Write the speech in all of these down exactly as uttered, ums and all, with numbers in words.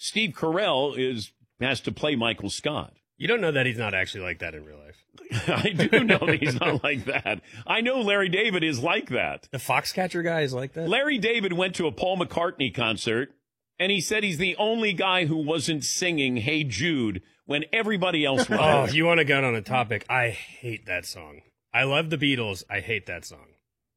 Steve Carell is has to play Michael Scott. You don't know that he's not actually like that in real life. I do know that he's not like that. I know Larry David is like that. The Foxcatcher guy is like that? Larry David went to a Paul McCartney concert, and he said he's the only guy who wasn't singing Hey Jude when everybody else was. Oh, if you want to get on a topic, I hate that song. I love the Beatles. I hate that song.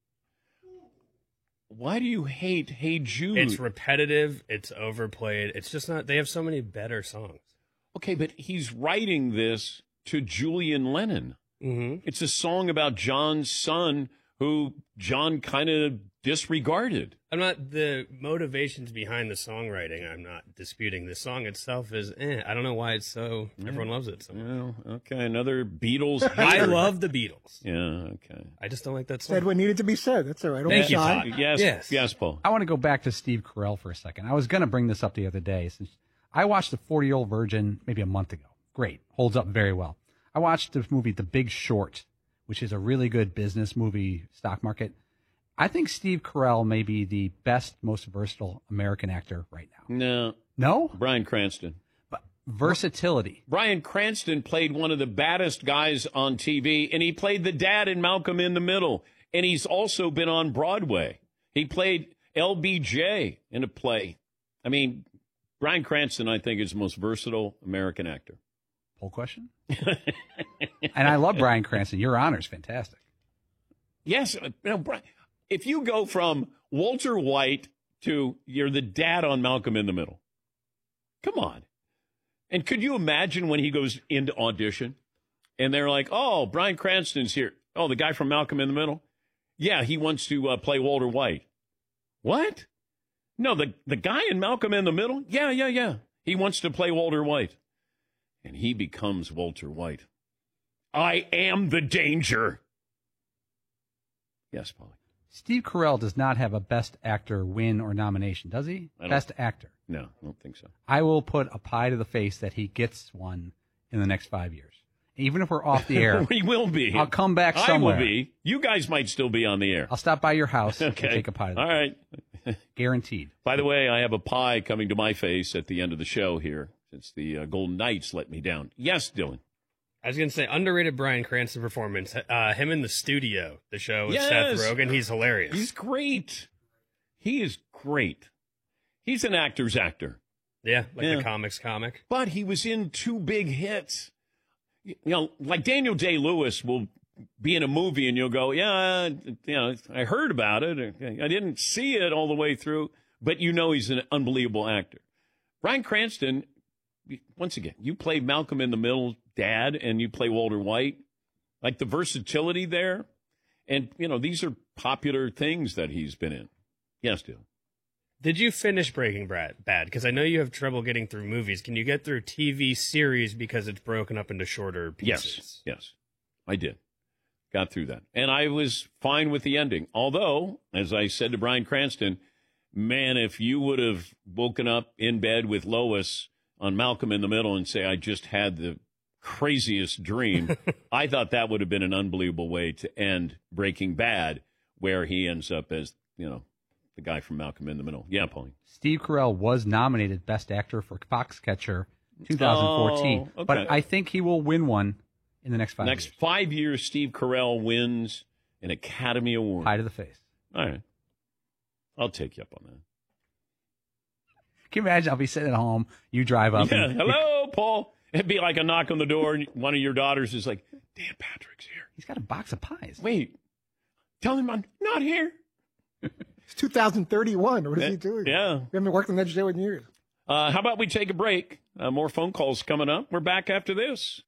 Why do you hate Hey Jude? It's repetitive. It's overplayed. It's just not. They have so many better songs. Okay, but he's writing this to Julian Lennon. Mm-hmm. It's a song about John's son who John kind of disregarded. I'm not, the motivations behind the songwriting, I'm not disputing. The song itself is, eh. I don't know why it's so, yeah. Everyone loves it so much. Well, okay, another Beatles hater. I love the Beatles. Yeah, okay. I just don't like that song. Said what needed to be said. That's all right. Don't Thank be you, shy. Todd. Yes, yes, yes, Paul. I want to go back to Steve Carell for a second. I was going to bring this up the other day. Since I watched The forty-Year-Old Virgin maybe a month ago. Great. Holds up very well. I watched the movie The Big Short, which is a really good business movie, stock market. I think Steve Carell may be the best, most versatile American actor right now. No. No? Bryan Cranston. But versatility. Bryan Cranston played one of the baddest guys on T V, and he played the dad in Malcolm in the Middle. And he's also been on Broadway. He played L B J in a play. I mean, Bryan Cranston, I think, is the most versatile American actor. Poll question? And I love Bryan Cranston. Your Honor's fantastic. Yes. You know, if you go from Walter White to you're the dad on Malcolm in the Middle, come on. And could you imagine when he goes into audition and they're like, oh, Bryan Cranston's here. Oh, the guy from Malcolm in the Middle? Yeah, he wants to uh, play Walter White. What? No, the, the guy in Malcolm in the Middle? Yeah, yeah, yeah. He wants to play Walter White. And he becomes Walter White. I am the danger. Yes, Paulie. Steve Carell does not have a Best Actor win or nomination, does he? Best Actor. No, I don't think so. I will put a pie to the face that he gets one in the next five years. Even if we're off the air. We will be. I'll come back somewhere. I will be. You guys might still be on the air. I'll stop by your house okay. and take a pie to the All face. right. Guaranteed. By the way, I have a pie coming to my face at the end of the show here, since the uh, Golden Knights let me down. Yes, Dylan. I was going to say, underrated Bryan Cranston performance. Uh, him in The Studio, the show with yes. Seth Rogen. He's hilarious. He's great. He is great. He's an actor's actor. Yeah, like yeah. the comics comic. But he was in two big hits. You know, like Daniel Day-Lewis will be in a movie and you'll go, yeah, you know, I heard about it. I didn't see it all the way through, but you know he's an unbelievable actor. Bryan Cranston, once again, you play Malcolm in the Middle dad and you play Walter White. Like the versatility there. And, you know, these are popular things that he's been in. Yes, Dylan. Did you finish Breaking Bad? Because I know you have trouble getting through movies. Can you get through T V series because it's broken up into shorter pieces? Yes, yes, I did. Got through that. And I was fine with the ending. Although, as I said to Bryan Cranston, man, if you would have woken up in bed with Lois on Malcolm in the Middle and say, I just had the craziest dream, I thought that would have been an unbelievable way to end Breaking Bad, where he ends up as, you know, the guy from Malcolm in the Middle. Yeah, Pauline. Steve Carell was nominated Best Actor for Foxcatcher twenty fourteen. Oh, okay. But I think he will win one in the next five next years. Next five years, Steve Carell wins an Academy Award. Pie to the face. All right. I'll take you up on that. Can you imagine? I'll be sitting at home, you drive up. Yeah, and, hello, Paul. It'd be like a knock on the door, and one of your daughters is like, Dan Patrick's here. He's got a box of pies. Wait. Tell him I'm not here. It's two thousand thirty-one. What is yeah, he doing? Yeah. We haven't worked on that show in years. Uh, how about we take a break? Uh, more phone calls coming up. We're back after this.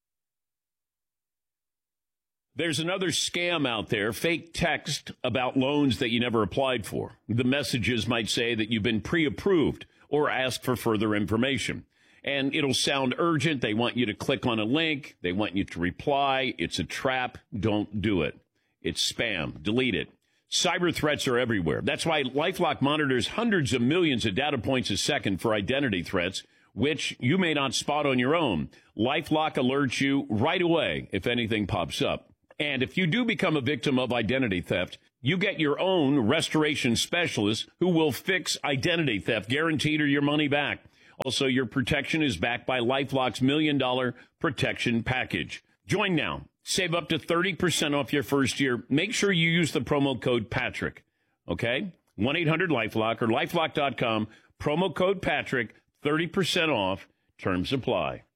There's another scam out there, fake text about loans that you never applied for. The messages might say that you've been pre-approved or ask for further information. And it'll sound urgent. They want you to click on a link. They want you to reply. It's a trap. Don't do it. It's spam. Delete it. Cyber threats are everywhere. That's why LifeLock monitors hundreds of millions of data points a second for identity threats, which you may not spot on your own. LifeLock alerts you right away if anything pops up. And if you do become a victim of identity theft, you get your own restoration specialist who will fix identity theft, guaranteed, or your money back. Also, your protection is backed by LifeLock's Million Dollar Protection Package. Join now. Save up to thirty percent off your first year. Make sure you use the promo code Patrick. Okay? one eight hundred LifeLock or lifelock dot com. Promo code Patrick, thirty percent off. Terms apply.